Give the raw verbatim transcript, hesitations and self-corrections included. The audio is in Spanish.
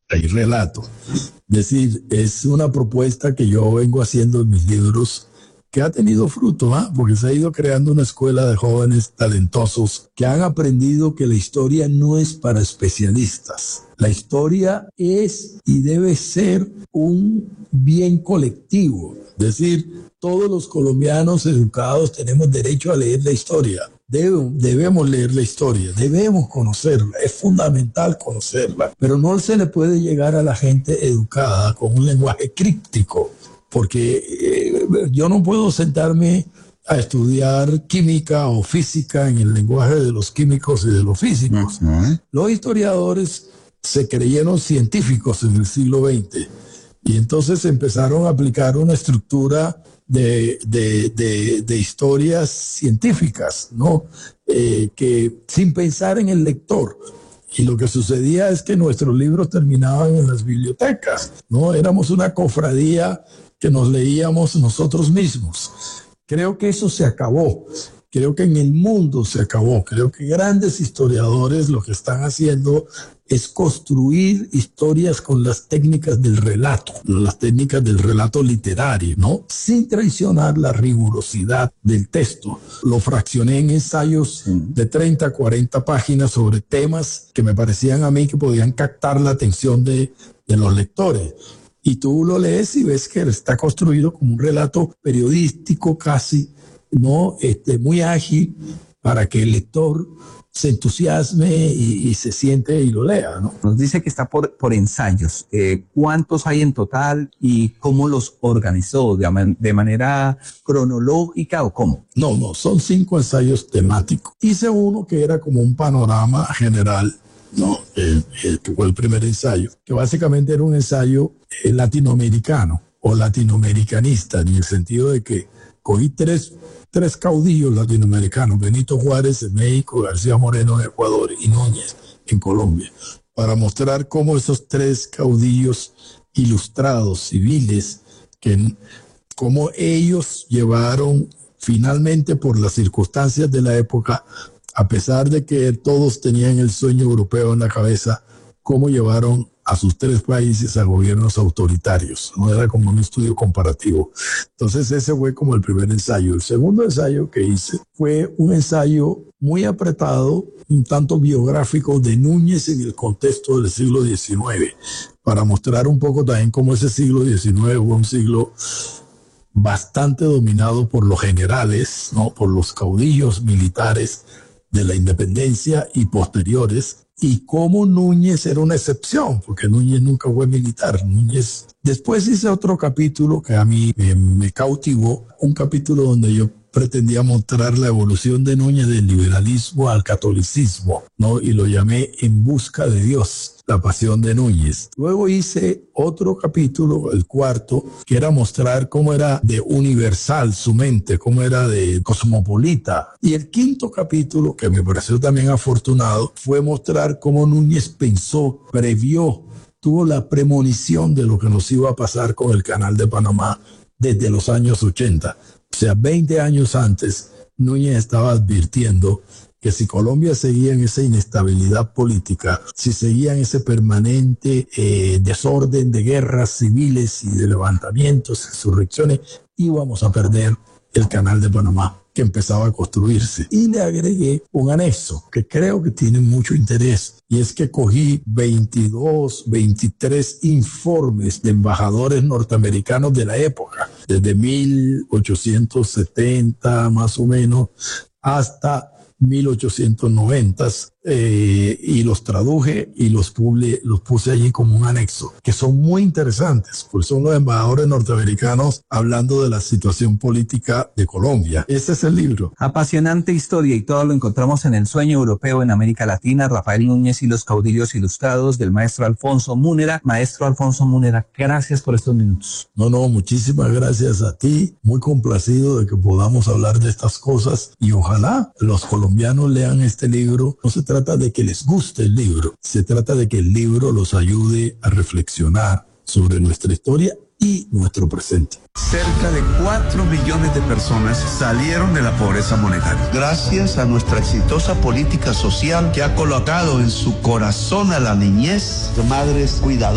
hay relato. Es decir, es una propuesta que yo vengo haciendo en mis libros que ha tenido fruto, ¿eh? Porque se ha ido creando una escuela de jóvenes talentosos que han aprendido que la historia no es para especialistas. La historia es y debe ser un bien colectivo. Es decir, todos los colombianos educados tenemos derecho a leer la historia. Debe, debemos leer la historia, debemos conocerla, es fundamental conocerla, pero no se le puede llegar a la gente educada con un lenguaje críptico, porque eh, yo no puedo sentarme a estudiar química o física en el lenguaje de los químicos y de los físicos. Uh-huh. Los historiadores se creyeron científicos en el siglo veinte y entonces empezaron a aplicar una estructura de, de, de, de historias científicas, ¿no? Eh, que sin pensar en el lector. Y lo que sucedía es que nuestros libros terminaban en las bibliotecas, ¿no? Éramos una cofradía que nos leíamos nosotros mismos. Creo que eso se acabó. Creo que en el mundo se acabó. Creo que grandes historiadores lo que están haciendo es construir historias con las técnicas del relato, las técnicas del relato literario, ¿no? Sin traicionar la rigurosidad del texto. Lo fraccioné en ensayos de treinta, cuarenta páginas sobre temas que me parecían a mí que podían captar la atención de, de los lectores. Y tú lo lees y ves que está construido como un relato periodístico casi, ¿no? Este, muy ágil para que el lector se entusiasme y, y se siente y lo lea, ¿no? Nos dice que está por, por ensayos. Eh, ¿Cuántos hay en total y cómo los organizó? ¿De, de manera cronológica o cómo? No, no, son cinco ensayos temáticos. Hice uno que era como un panorama general, ¿no? El, el, que fue el primer ensayo, que básicamente era un ensayo eh, latinoamericano o latinoamericanista, en el sentido de que cogí tres tres caudillos latinoamericanos, Benito Juárez en México, García Moreno en Ecuador y Núñez en Colombia, para mostrar cómo esos tres caudillos ilustrados, civiles, que, cómo ellos llevaron finalmente por las circunstancias de la época, a pesar de que todos tenían el sueño europeo en la cabeza, cómo llevaron a sus tres países a gobiernos autoritarios. No era como un estudio comparativo. Entonces ese fue como el primer ensayo. El segundo ensayo que hice fue un ensayo muy apretado, un tanto biográfico de Núñez en el contexto del siglo diecinueve, para mostrar un poco también cómo ese siglo diecinueve fue un siglo bastante dominado por los generales, ¿no? Por los caudillos militares de la independencia y posteriores, y cómo Núñez era una excepción, porque Núñez nunca fue militar. Núñez. Después hice otro capítulo que a mí me, me cautivó, un capítulo donde yo pretendía mostrar la evolución de Núñez del liberalismo al catolicismo, ¿no? Y lo llamé En busca de Dios, la pasión de Núñez. Luego hice otro capítulo, el cuarto, que era mostrar cómo era de universal su mente, cómo era de cosmopolita. Y el quinto capítulo, que me pareció también afortunado, fue mostrar cómo Núñez pensó, previó, tuvo la premonición de lo que nos iba a pasar con el Canal de Panamá desde los años ochenta. O sea, veinte años antes, Núñez estaba advirtiendo que si Colombia seguía en esa inestabilidad política, si seguía en ese permanente eh, desorden de guerras civiles y de levantamientos, insurrecciones, íbamos a perder el Canal de Panamá, que empezaba a construirse. Y le agregué un anexo que creo que tiene mucho interés, y es que cogí veintidós, veintitrés informes de embajadores norteamericanos de la época, desde mil ochocientos setenta más o menos hasta mil ochocientos noventa, eh, y los traduje y los, publi, los puse allí como un anexo, que son muy interesantes, porque son los embajadores norteamericanos hablando de la situación política de Colombia. Ese es el libro. Apasionante historia, y todo lo encontramos en El sueño europeo en América Latina, Rafael Núñez y los caudillos ilustrados, del maestro Alfonso Múnera. Maestro Alfonso Múnera, gracias por estos minutos. No, no, muchísimas gracias a ti, muy complacido de que podamos hablar de estas cosas, y ojalá los colombianos lean este libro. No se trata de que les guste el libro, se trata de que el libro los ayude a reflexionar sobre nuestra historia y nuestro presente. Cerca de cuatro millones de personas salieron de la pobreza monetaria gracias a nuestra exitosa política social que ha colocado en su corazón a la niñez de madres cuidadoras.